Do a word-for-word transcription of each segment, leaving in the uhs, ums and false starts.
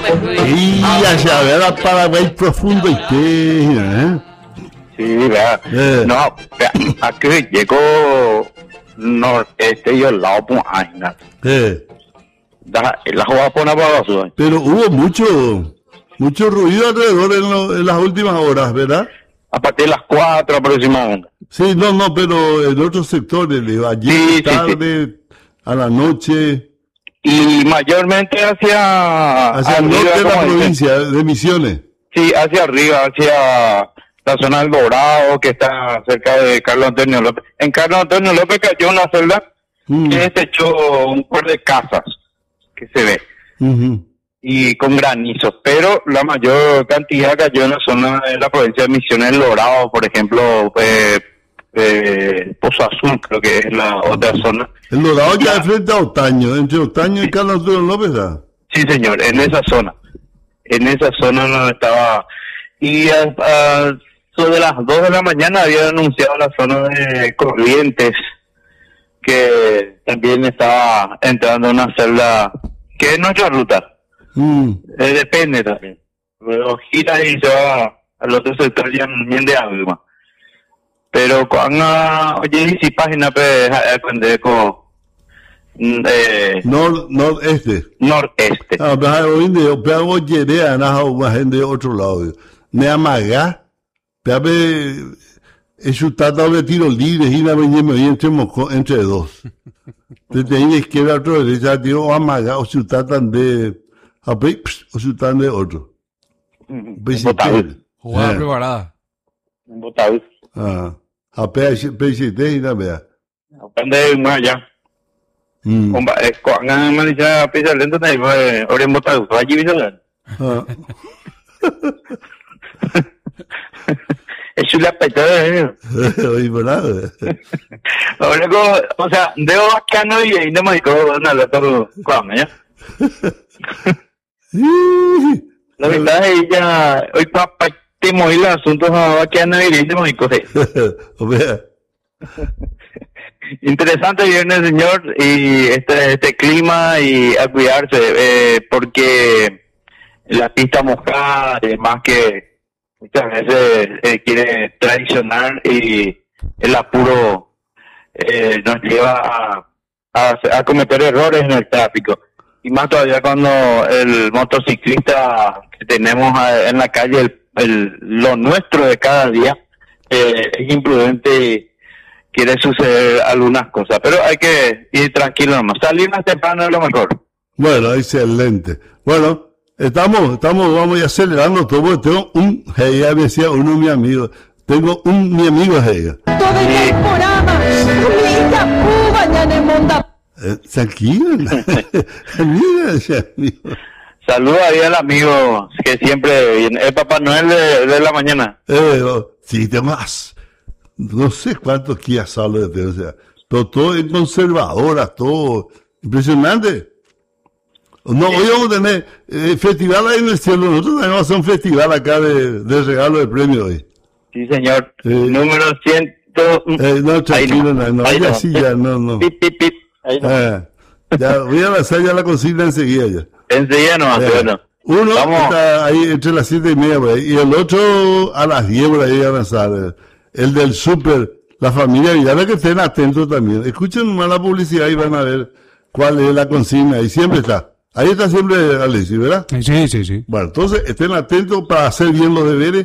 Y allá, ¿verdad? Paraguay profundo y qué, ¿eh? Sí, vea. Eh. No, vea, aquí llegó noreste y el lado por Aina. Eh. La, la jugada por una para basura. Pero hubo mucho, mucho ruido alrededor en, lo, en las últimas horas, ¿verdad? A partir de las cuatro aproximadamente. Sí, no, no, pero en otros sectores, le digo, ayer Sí, tarde, sí, sí. a la noche, Y mayormente hacia... hacia el norte de la como dicen. provincia de Misiones. Sí, hacia arriba, hacia la zona del Dorado, que está cerca de Carlos Antonio López. En Carlos Antonio López cayó una celda Mm. que se echó un par de casas, que se ve, Ujú. y con granizo, pero la mayor cantidad cayó en la zona de la provincia de Misiones del Dorado, por ejemplo, eh, eh, Pozo Azul, creo que es la otra zona. El Dorado ya de frente a Otaño, entre Otaño y Carlos Antonio López, ¿verdad? Sí, señor, en esa zona. En esa zona no estaba. Y a, a sobre las dos de la mañana había anunciado la zona de Corrientes, que también estaba entrando en una celda, que es nuestra ruta. Mm. Eh, depende también. Pero gira y se va al otro sector ya bien de Alma. Pero cuando, oye, si página, pues, aprende con. Eh, Nor, noreste. noreste. Ah, pero hoy de yo pego llerea na una gente de otro lado. Me amaga, pero es su tata de tiro libre y la venía me entre moco entre dos. Desde ahí izquierda otro derecha tiro amaga o su tata de a o su tata de otro. Botado. Jugada preparada. Botado. Ah, a P C T y la vea. Aprende más allá. Mm. Cuando me dice pisa lento, te digo, ahora en botado, allí viste. Ah. Es una petada, ¿eh? Oye, ¿verdad? Ahora, como, o sea, veo bacano y ahí no me dijo nada, todo, ¿cuándo, ya? La verdad es ella, hoy papá, te moví los asuntos a bacano y ahí no me dijo, sí. O sea, Interesante viernes, señor, y este este clima y a cuidarse, eh, porque la pista mojada, además que muchas veces eh, quiere traicionar y el apuro eh, nos lleva a, a, a cometer errores en el tráfico. Y más todavía cuando el motociclista que tenemos a, en la calle, el, el, lo nuestro de cada día, eh, es imprudente y quiere suceder algunas cosas, pero hay que ir tranquilo nomás. Salir más temprano es lo mejor. bueno, excelente. Bueno, estamos, estamos, vamos a acelerando todo, porque tengo un, ella me decía uno de mis amigos, tengo un, mi amigo es ella. Todo el temporada, comida, uva, ñanemonda. Eh, tranquila, mira ese amigo. Saludos ahí al amigo que siempre viene, el Papá Noel de, de la mañana. Eh, oh, sí, demás. No sé cuántos Kia Soul de o sea, pero todo es conservadora, todo impresionante. No, hoy vamos a tener eh, festival ahí en el cielo. Nosotros también vamos a hacer un festival acá de, de regalo de premio hoy. Sí, señor. Eh, Número ciento... Eh, no, tranquilo, no, no, Ahí ya no. sí, ya, no, no. Pip, pip, pip. Ahí no. Eh, ya, voy a lanzar ya la consigna enseguida ya. Enseguida nomás, Eh, bueno. Uno Vamos. está ahí entre las siete y media por ahí, y el otro a las diez por ahí a lanzar. eh, El del súper, la familia Villara, que estén atentos también. Escuchen más la publicidad y van a ver cuál es la consigna. Y siempre está. Ahí está siempre Alexis, ¿verdad? Sí, sí, sí. Bueno, entonces estén atentos para hacer bien los deberes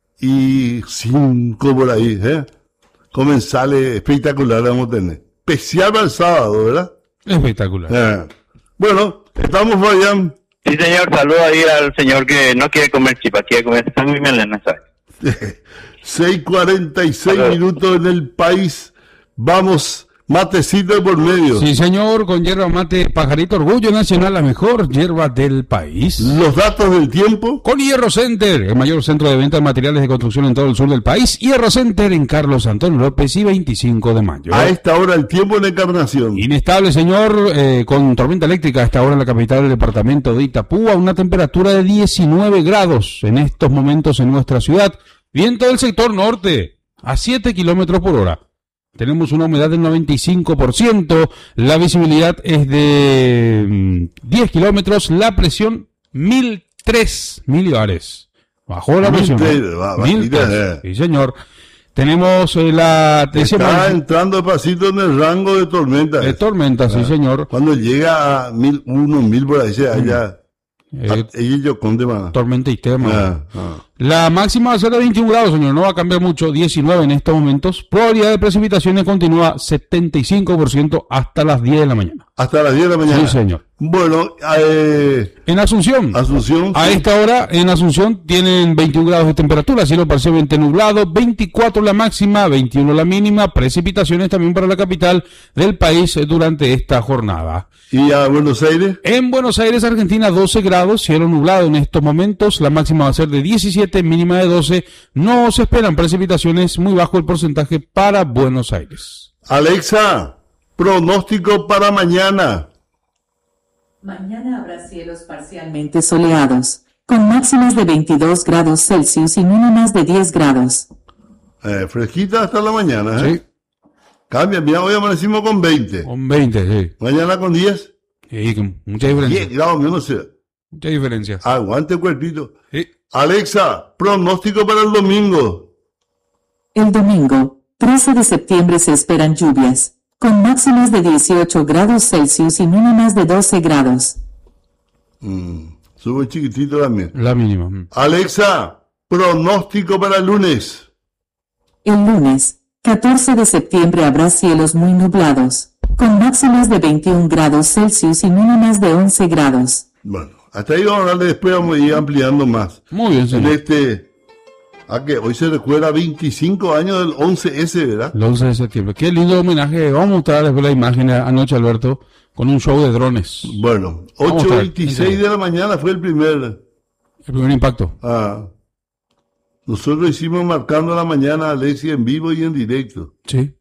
y cinco por ahí, ¿eh? Comensales espectaculares vamos a tener. Especial para el sábado, ¿verdad? Espectacular. Eh. Bueno, estamos, Fabián. Sí, señor. Saludos ahí al señor que no quiere comer chipa, quiere comer sangre y melena, ¿sabes? seis cuarenta y seis minutos en el país. Vamos, matecito de por medio. Sí, señor, con yerba mate Pajarito Orgullo Nacional, la mejor yerba del país. Los datos del tiempo. Con Hierro Center, el mayor centro de venta de materiales de construcción en todo el sur del país. Hierro Center en Carlos Antonio López y veinticinco de mayo. A esta hora el tiempo en Encarnación. Inestable, señor, eh, con tormenta eléctrica a esta hora en la capital del departamento de Itapúa, una temperatura de diecinueve grados en estos momentos en nuestra ciudad. Viento del sector norte a siete kilómetros por hora. Tenemos una humedad del noventa y cinco por ciento, la visibilidad es de mm, diez kilómetros, la presión mil tres milibares. Bajó la presión. mil tres, sí, señor. Tenemos eh, la... Está entrando despacito en el rango de tormenta. De tormenta, sí, señor. Cuando llega a mil uno, mil por ahí, se allá... Eh, ellos con tormenta y tema. Ah, ah. La máxima va a ser de veintiún grados, señor. No va a cambiar mucho. diecinueve en estos momentos. Probabilidad de precipitaciones continúa setenta y cinco por ciento hasta las diez de la mañana. Hasta las diez de la mañana. Sí, señor. Bueno, eh, en Asunción. Asunción. A sí. esta hora, en Asunción, tienen veintiún grados de temperatura, cielo parcialmente nublado, veinticuatro la máxima, veintiuno la mínima, precipitaciones también para la capital del país durante esta jornada. ¿Y a Buenos Aires? En Buenos Aires, Argentina, doce grados, cielo nublado en estos momentos, la máxima va a ser de diecisiete, mínima de doce, no se esperan precipitaciones, muy bajo el porcentaje para Buenos Aires. Alexa, pronóstico para mañana. Mañana habrá cielos parcialmente soleados, con máximas de veintidós grados Celsius y mínimas de diez grados. Eh, fresquita hasta la mañana, ¿eh? Sí. Cambia, mira, hoy amanecimos con veinte. Con veinte, sí. Mañana con diez. Sí, mucha diferencia. diez grados menos sea. Mucha diferencia. Aguante cuerpito. Sí. Alexa, pronóstico para el domingo. El domingo, trece de septiembre, se esperan lluvias, con máximas de dieciocho grados Celsius y mínimas de doce grados. Mm, sube chiquitito también. La mínima. Mm. Alexa, pronóstico para el lunes. El lunes, catorce de septiembre, habrá cielos muy nublados, con máximas de veintiún grados Celsius y mínimas de once grados. Bueno, hasta ahí vamos a hablar, después vamos a ir ampliando más. Muy bien, señor. En este... ¿A qué? Hoy se recuerda veinticinco años del once ese, ¿verdad? El once de septiembre. Qué lindo homenaje. Vamos a mostrar después la imagen anoche, Alberto, con un show de drones. Bueno, ocho veintiséis de la mañana fue el primer... El primer impacto. Ah. Nosotros hicimos Marcando la Mañana, Alexia, en vivo y en directo. Sí.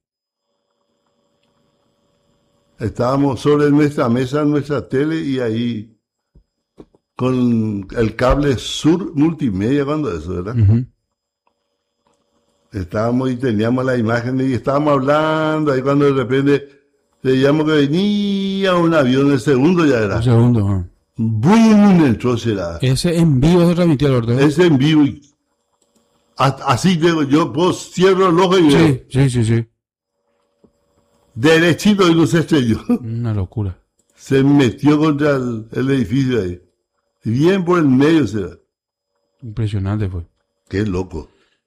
Estábamos sobre nuestra mesa, en nuestra tele, y ahí con el cable Sur Multimedia, cuando eso, ¿verdad? Uh-huh. Estábamos y teníamos la imagen y estábamos hablando, ahí cuando de repente veíamos que venía un avión, el segundo ya era. El segundo, ¿no? ¡Bum! Entró, será. Ese en vivo se transmitió, Alberto. Ese en vivo. Y, así digo yo, pues cierro el ojo y veo. Sí, sí, sí, sí. Derechito y no se estrelló. Una locura. Se metió contra el, el edificio ahí. Bien por el medio será. Impresionante fue. Qué loco.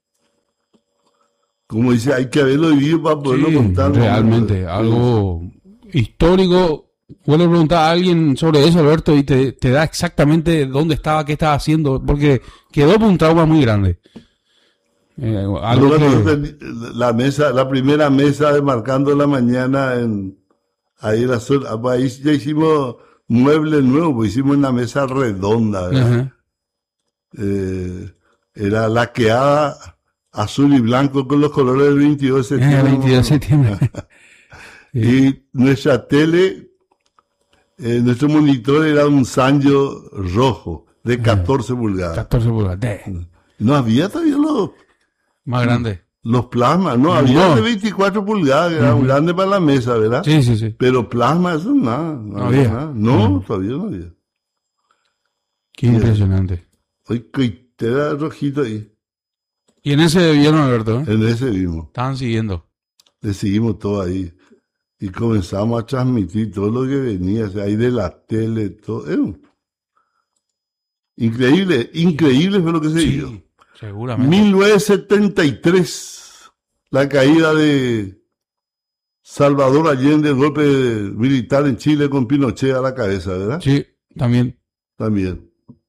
Como dice, hay que haberlo vivido para poderlo sí, contar. Realmente, ¿no? Algo histórico. Vuelvo a preguntar a alguien sobre eso, Alberto, y te, te da exactamente dónde estaba, qué estaba haciendo, porque quedó por un trauma muy grande. Eh, algo que... La mesa, la primera mesa de Marcando la Mañana en ahí en la zona, ahí ya hicimos muebles nuevos, pues hicimos una mesa redonda, ¿verdad? Uh-huh. eh, era laqueada azul y blanco con los colores del veintidós de septiembre. Eh, veintidós de septiembre. Sí. Y nuestra tele, eh, nuestro monitor era un Sanyo rojo de catorce uh-huh. pulgadas. catorce pulgadas. No había todavía los más grande. Los plasmas, no, había no. de veinticuatro pulgadas, que era uh-huh. grande para la mesa, ¿verdad? Sí, sí, sí. Pero plasma, eso nada. No, no había. Nada. No, uh-huh. todavía no había. Qué y impresionante. Hoy te da rojito ahí. ¿Y en ese vieron, Alberto? ¿Eh? En ese vimos. Estaban siguiendo. Le seguimos todo ahí. Y comenzamos a transmitir todo lo que venía, o sea, ahí de la tele, todo. Era increíble, increíble fue lo que se sí. vio. Seguramente. mil novecientos setenta y tres, la caída de Salvador Allende, el golpe militar en Chile con Pinochet a la cabeza, ¿verdad? Sí, también. También.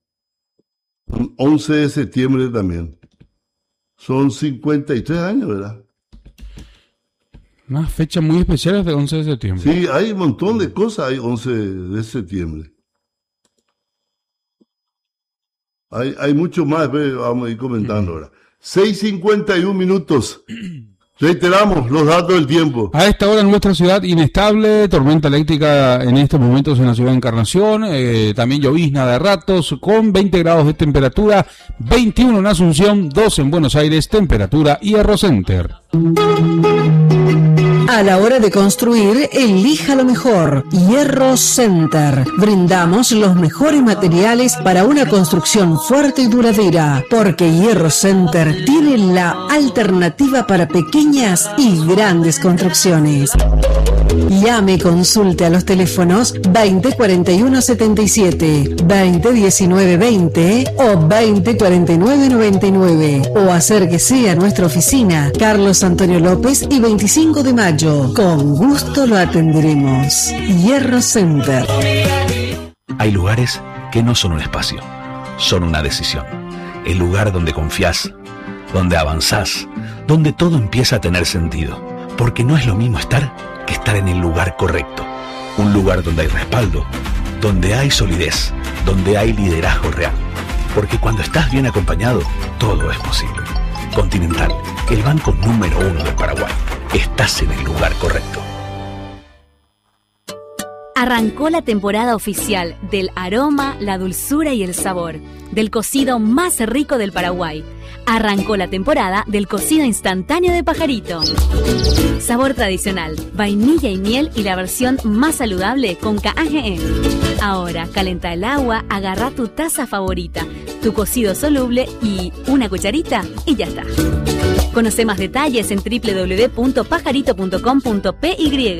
once de septiembre también. Son cincuenta y tres años, ¿verdad? Una fecha muy especial es de once de septiembre. Sí, hay un montón de cosas, hay once de septiembre. Hay, hay mucho más, vamos a ir comentando ahora. seis cincuenta y uno minutos. Reiteramos los datos del tiempo. A esta hora en nuestra ciudad inestable, tormenta eléctrica en estos momentos en la ciudad de Encarnación, eh, también llovizna de ratos con veinte grados de temperatura, veintiuno en Asunción, doce en Buenos Aires, temperatura Hierro Center. A la hora de construir, elija lo mejor. Hierro Center. Brindamos los mejores materiales para una construcción fuerte y duradera, porque Hierro Center tiene la alternativa para pequeñas y grandes construcciones. Llame y consulte a los teléfonos veinte cuarenta y uno setenta y siete, veinte diecinueve veinte o veinte cuarenta y nueve noventa y nueve, o acérquese a nuestra oficina Carlos Antonio López y veinticinco de mayo. Con gusto lo atenderemos. Hierro Center. Hay lugares que no son un espacio, son una decisión. El lugar donde confías, donde avanzás, donde todo empieza a tener sentido. Porque no es lo mismo estar que estar en el lugar correcto. Un lugar donde hay respaldo, donde hay solidez, donde hay liderazgo real. Porque cuando estás bien acompañado, todo es posible. Continental, el banco número uno del Paraguay. Estás en el lugar correcto. Arrancó la temporada oficial del aroma, la dulzura y el sabor del cocido más rico del Paraguay. Arrancó la temporada del cocido instantáneo de Pajarito. Sabor tradicional, vainilla y miel y la versión más saludable con K G E. Ahora, calenta el agua, agarra tu taza favorita, tu cocido soluble y una cucharita y ya está. Conoce más detalles en doble u doble u doble u punto pajarito punto com punto p y.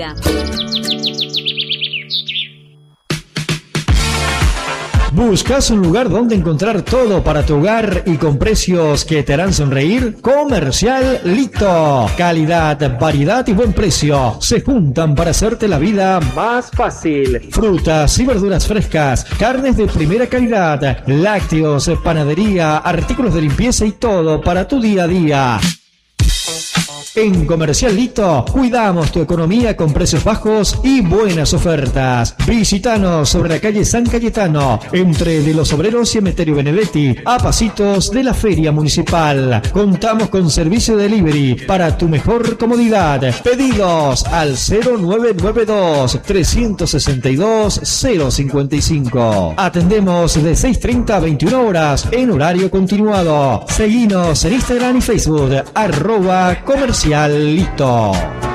¿Buscas un lugar donde encontrar todo para tu hogar y con precios que te harán sonreír? Comercial Lito. Calidad, variedad y buen precio se juntan para hacerte la vida más fácil. Frutas y verduras frescas, carnes de primera calidad, lácteos, panadería, artículos de limpieza y todo para tu día a día. En Comercial Lito cuidamos tu economía con precios bajos y buenas ofertas. Visítanos sobre la calle San Cayetano, entre de los Obreros y Emeterio Benedetti, a pasitos de la Feria Municipal. Contamos con servicio de delivery para tu mejor comodidad. Pedidos al cero nueve nueve dos, tres seis dos, cero cinco cinco. Atendemos de seis treinta a veintiuna horas en horario continuado. Seguinos en Instagram y Facebook, arroba comercial. Lito.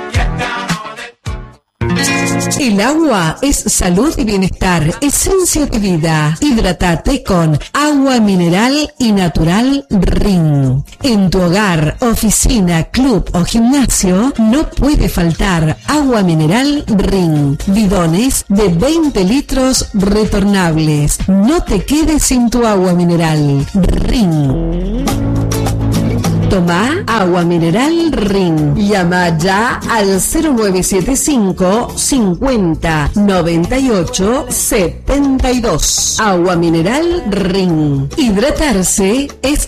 El agua es salud y bienestar, esencia de vida. Hidrátate con agua mineral y natural Rin. En tu hogar, oficina, club o gimnasio no puede faltar agua mineral Rin. Bidones de veinte litros retornables. No te quedes sin tu agua mineral Rin. Toma agua mineral Rin. Llama ya al cero nueve siete cinco, cincuenta, noventa y ocho, setenta y dos. Agua mineral Rin. Hidratarse es